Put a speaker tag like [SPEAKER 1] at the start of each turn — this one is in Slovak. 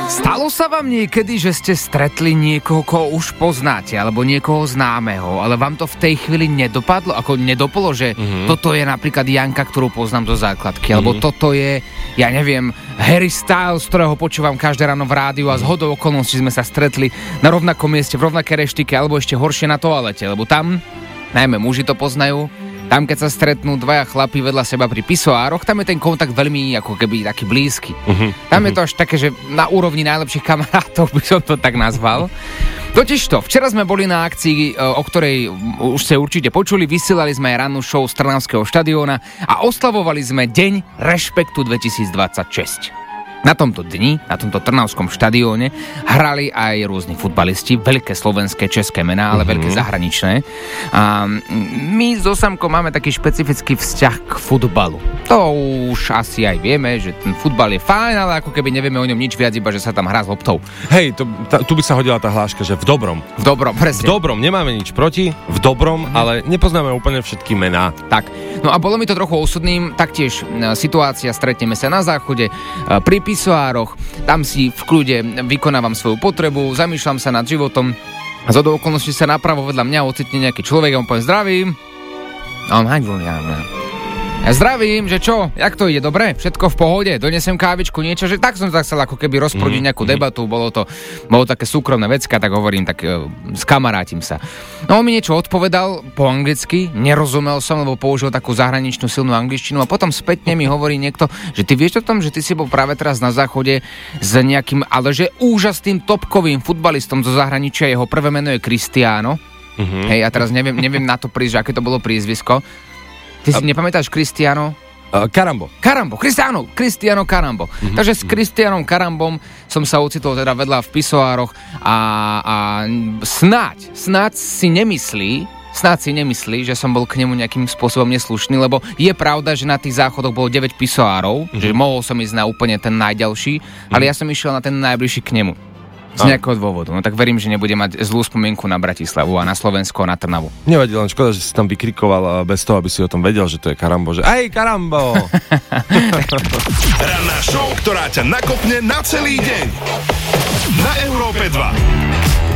[SPEAKER 1] Stalo sa vám niekedy, že ste stretli niekoho, koho už poznáte, alebo niekoho známeho, ale vám to v tej chvíli nedopadlo, ako nedopolo, že toto je napríklad Janka, ktorú poznám do základky, alebo toto je, ja neviem, Harry Styles, ktorého počúvam každé ráno v rádiu a z hodou okolností sme sa stretli na rovnakom mieste, v rovnakej reštike, alebo ešte horšie na toalete, lebo tam, najmä muži to poznajú, tam, keď sa stretnú dvaja chlapí vedľa seba pri pisoároch, tam je ten kontakt veľmi ako keby taký blízky. Tam je to až také, že na úrovni najlepších kamarátov by som to tak nazval. Totižto, včera sme boli na akcii, o ktorej už ste určite počuli, vysielali sme aj rannú show z Trnavského štadióna a oslavovali sme Deň rešpektu 2026. Na tomto dni, na tomto Trnavskom štadióne hrali aj rôzni futbalisti, veľké slovenské, české mená, ale veľké zahraničné. A my s Osamkom máme taký špecifický vzťah k futbalu. To už asi aj vieme, že ten futbal je fajn, ale ako keby nevieme o ňom nič viac, iba že sa tam hrá s loptou.
[SPEAKER 2] Hej, tu by sa hodila tá hláška, že v dobrom.
[SPEAKER 1] V dobrom, presne.
[SPEAKER 2] V dobrom, nemáme nič proti, v dobrom, ale nepoznáme úplne všetky mená.
[SPEAKER 1] Tak, no a bolo mi to trochu osudným, taktiež situácia, stretneme sa na záchode, pri pisoároch, tam si v kľude vykonávam svoju potrebu, zamýšľam sa nad životom a zo do okolností sa napravo vedľa mňa ocitne nejaký človek a on povie zdravím. A on ja zdravím, že čo, jak to ide, dobre, všetko v pohode, donesem kávičku, niečo, že tak som sa chcel ako keby rozprúdiť nejakú debatu, bolo také súkromné vecka, tak hovorím, tak skamarátim sa. No on mi niečo odpovedal po anglicky, nerozumel som, lebo použil takú zahraničnú silnú angličtinu a potom spätne mi hovorí niekto, že ty vieš o tom, že ty si bol práve teraz na záchode s nejakým, ale že úžasným topkovým futbalistom zo zahraničia, jeho prvé meno je Cristiano. Hej, a teraz neviem na to prísť, že aké to bolo priezvisko. Ty si nepamätáš Cristiano? Cristiano Carambo. Takže s Cristianom Carambom som sa ocitol teda vedľa v pisoároch a snáď si nemyslí, že som bol k nemu nejakým spôsobom neslušný, lebo je pravda, že na tých záchodoch bolo 9 pisoárov, že mohol som ísť na úplne ten najďalší, ale ja som išiel na ten najbližší k nemu. Z nejakého dôvodu. No tak verím, že nebude mať zlú spomienku na Bratislavu a na Slovensko a na Trnavu.
[SPEAKER 2] Nevadí, len škoda, že si tam vykrikoval bez toho, aby si o tom vedel, že to je Carambo, že aj Carambo!
[SPEAKER 3] Ranná show, ktorá ťa nakopne na celý deň. Na Európe 2.